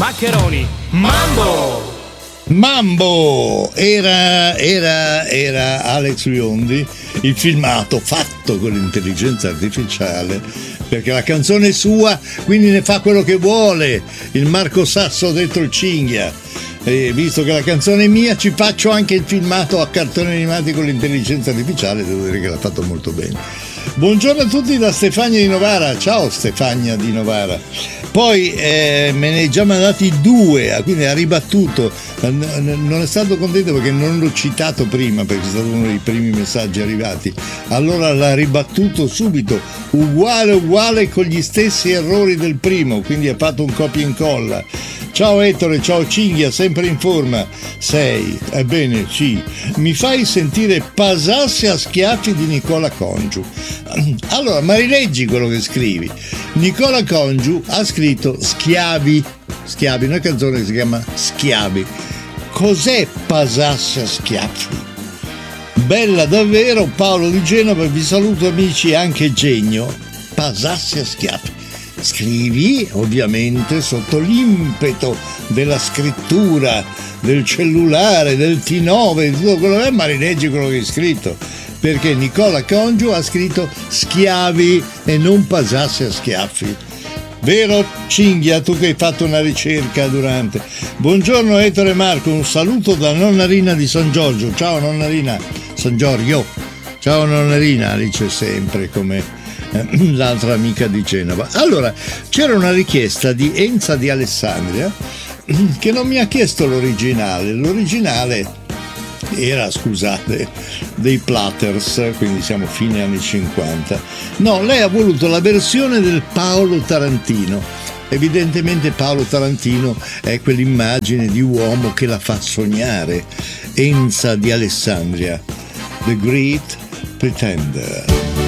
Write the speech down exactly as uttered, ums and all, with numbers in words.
Maccheroni, Mambo! Mambo! Era, era, era Alex Biondi, il filmato fatto con l'intelligenza artificiale, perché la canzone è sua, quindi ne fa quello che vuole. Il Marco Sasso dentro il cinghia. E visto che la canzone è mia, ci faccio anche il filmato a cartoni animati con l'intelligenza artificiale, devo dire che l'ha fatto molto bene. Buongiorno a tutti da Stefania di Novara. Ciao Stefania di Novara. Poi eh, me ne hai già mandati due, quindi ha ribattuto. Non è stato contento perché non l'ho citato prima, perché è stato uno dei primi messaggi arrivati. Allora l'ha ribattuto subito, uguale uguale con gli stessi errori del primo, quindi ha fatto un copia e incolla. Ciao Ettore, ciao Cinghia, sempre in forma. Sei, ebbene sì, mi fai sentire Pasassi a schiaffi di Nicola Congiu. Allora, ma rileggi quello che scrivi. Nicola Congiu ha scritto Schiavi, Schiavi, una canzone che si chiama Schiavi. Cos'è Pasassi a schiaffi? Bella davvero, Paolo di Genova, vi saluto amici, anche Genio. Pasassi a schiaffi. Scrivi ovviamente sotto l'impeto della scrittura, del cellulare, del T nove, di tutto quello che è, ma rileggi quello che hai scritto, perché Nicola Congiu ha scritto Schiavi e non Pasassi a schiaffi. Vero Cinghia, tu che hai fatto una ricerca durante. Buongiorno Ettore e Marco, un saluto da nonna Rina di San Giorgio. Ciao nonna Rina, San Giorgio. Ciao nonna Rina, dice sempre come l'altra amica di Genova. Allora, c'era una richiesta di Enza di Alessandria che non mi ha chiesto l'originale. L'originale era, scusate, dei Platters, quindi siamo fine anni cinquanta. No, lei ha voluto la versione del Paolo Tarantino. Evidentemente Paolo Tarantino è quell'immagine di uomo che la fa sognare. Enza di Alessandria, The Great Pretender.